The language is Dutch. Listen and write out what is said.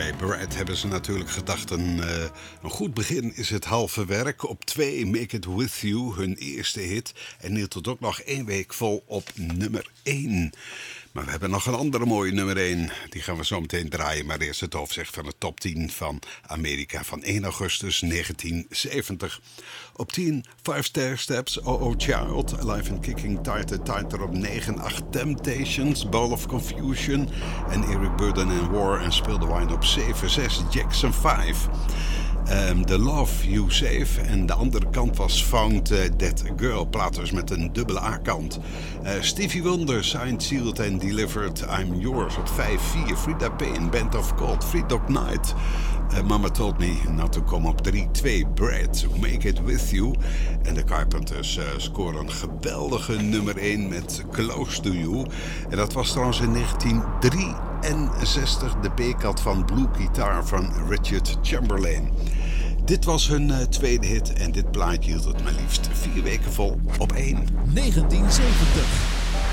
Bij Brad hebben ze natuurlijk gedacht, een goed begin is het halve werk. Op 2, Make It With You, hun eerste hit. En hield het ook nog 1 week vol op nummer 1. Maar we hebben nog een andere mooie nummer 1. Die gaan we zo meteen draaien. Maar eerst het hoofdzicht van de top 10 van Amerika van 1 augustus 1970. Op 10, 5 Stair Steps, Oh Child. Alive and Kicking, Tighter op 9. 8 Temptations, Ball of Confusion. En Eric Burdon and War en Spill the Wine op 7. 6 Jackson 5. The Love You Save. En de andere kant was Found That Girl. Plaat dus met een dubbele A-kant. Stevie Wonder, Signed, Sealed and Delivered, I'm Yours op 5. 4 Frida Payne, Band of Gold, Free Dog Night. Mama Told Me Not To Come op 3. 2 Brad, Make It With You. En de Carpenters scoren een geweldige nummer 1 met Close To You. En dat was trouwens in 1963 de B-kant van Blue Guitar van Richard Chamberlain. Dit was hun tweede hit en dit plaatje hield het maar liefst 4 weken vol op 1. 1970.